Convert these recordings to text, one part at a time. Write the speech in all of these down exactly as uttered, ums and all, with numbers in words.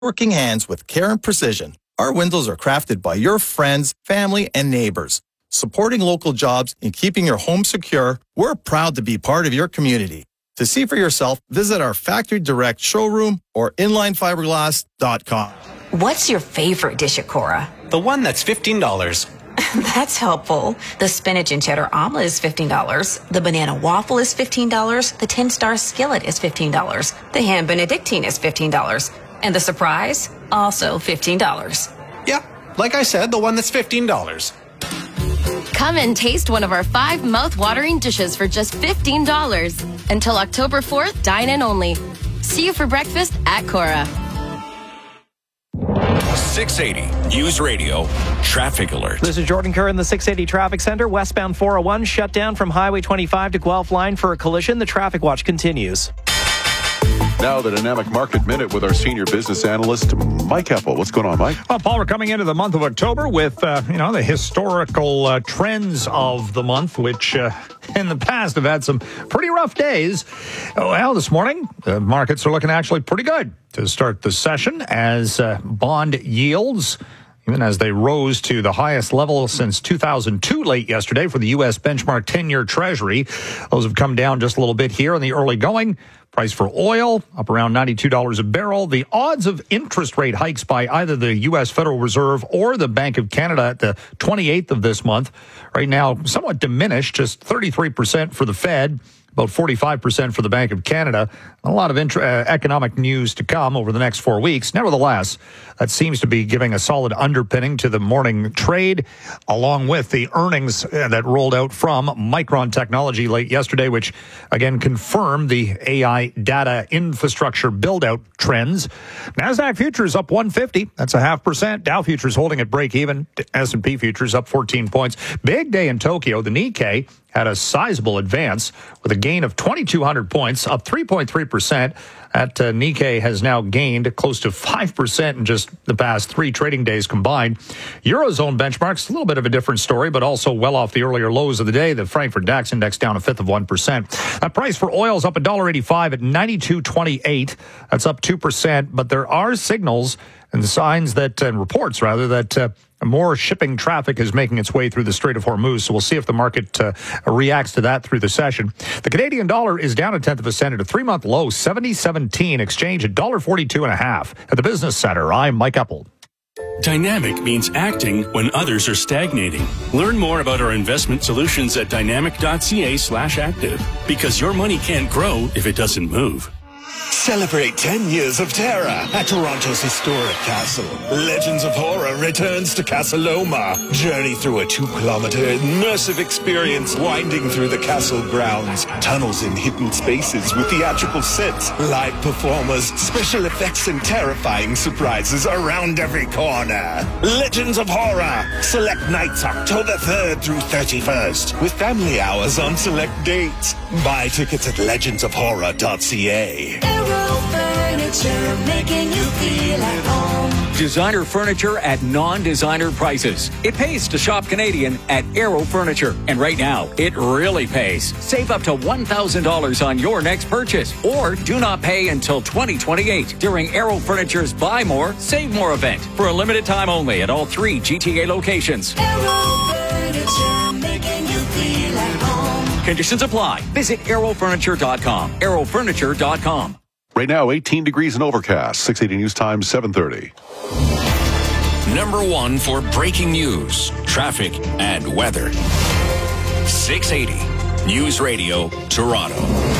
working hands with care and precision. Our windows are crafted by your friends, family, and neighbors. Supporting local jobs and keeping your home secure, we're proud to be part of your community. To see for yourself, visit our Factory Direct showroom or inline fiberglass dot com. What's your favorite dish at Cora? The one that's fifteen dollars. That's helpful. The spinach and cheddar omelet is fifteen dollars. The banana waffle is fifteen dollars. The ten-star skillet is fifteen dollars. The ham benedictine is fifteen dollars. And the surprise, also fifteen dollars. Yeah, like I said, the one that's fifteen dollars. Come and taste one of our five mouth-watering dishes for just fifteen dollars. Until October fourth, dine in only. See you for breakfast at Cora. six eighty News Radio Traffic Alert. This is Jordan Kerr in the six eighty Traffic Center. Westbound four oh one shut down from Highway twenty-five to Guelph Line for a collision. The traffic watch continues. Now the Dynamic Market Minute with our senior business analyst, Mike Heppel. What's going on, Mike? Well, Paul, we're coming into the month of October with, uh, you know, the historical uh, trends of the month, which uh, in the past have had some pretty rough days. Well, this morning, the markets are looking actually pretty good to start the session as uh, bond yields, even as they rose to the highest level since two thousand two late yesterday for the U S benchmark ten-year Treasury. Those have come down just a little bit here in the early going. Price for oil up around ninety-two dollars a barrel. The odds of interest rate hikes by either the U S Federal Reserve or the Bank of Canada at the twenty-eighth of this month right now somewhat diminished, just thirty-three percent for the Fed, about forty-five percent for the Bank of Canada. A lot of intra- uh, economic news to come over the next four weeks. Nevertheless, that seems to be giving a solid underpinning to the morning trade, along with the earnings uh, that rolled out from Micron Technology late yesterday, which again confirmed the A I data infrastructure build-out trends. NASDAQ futures up one fifty. That's a half percent. Dow futures holding at break even. S and P futures up fourteen points. Big day in Tokyo. The Nikkei had a sizable advance with a gain of twenty-two hundred points, up three point three percent. That uh, Nikkei has now gained close to five percent in just the past three trading days combined. Eurozone benchmarks, a little bit of a different story, but also well off the earlier lows of the day. The Frankfurt DAX index down a fifth of one percent. That price for oil is up one dollar eighty-five at ninety-two twenty-eight. That's up two percent, but there are signals and signs that, and reports rather, that uh, more shipping traffic is making its way through the Strait of Hormuz. So we'll see if the market uh, reacts to that through the session. The Canadian dollar is down a tenth of a cent at a three-month low, seventy seventeen. Exchange at one dollar forty-two and a half. At the Business Center, I'm Mike Eppel. Dynamic means acting when others are stagnating. Learn more about our investment solutions at dynamic.ca slash active. Because your money can't grow if it doesn't move. Celebrate ten years of terror at Toronto's historic castle. Legends of Horror returns to Casa Loma. Journey through a two-kilometer immersive experience winding through the castle grounds. Tunnels in hidden spaces with theatrical sets, live performers, special effects, and terrifying surprises around every corner. Legends of Horror. Select nights October third through thirty-first with family hours on select dates. Buy tickets at legends of horror dot c a. Furniture, making you feel at home. Designer furniture at non-designer prices. It pays to shop Canadian at Aero Furniture. And right now, it really pays. Save up to one thousand dollars on your next purchase. Or do not pay until twenty twenty-eight during Aero Furniture's Buy More, Save More event. For a limited time only at all three G T A locations. Aero Furniture, making you feel at home. Conditions apply. Visit aero furniture dot com. aero furniture dot com. Right now, eighteen degrees and overcast. six eighty News Time, seven thirty. Number one for breaking news, traffic, and weather. six eighty News Radio, Toronto.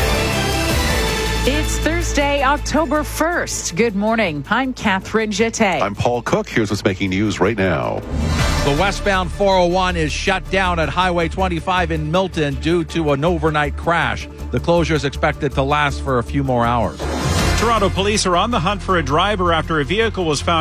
It's Thursday, October first. Good morning. I'm Catherine Jeté. I'm Paul Cook. Here's what's making news right now. The westbound four oh one is shut down at Highway twenty-five in Milton due to an overnight crash. The closure is expected to last for a few more hours. Toronto police are on the hunt for a driver after a vehicle was found